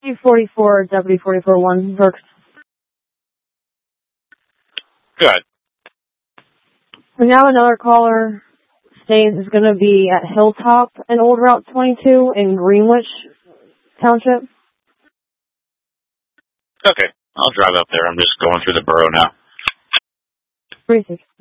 44 W44-1 works. Good. We have another caller saying it's going to be at Hilltop and Old Route 22 in Greenwich Township. Okay, I'll drive up there. I'm just going through the borough now. 36.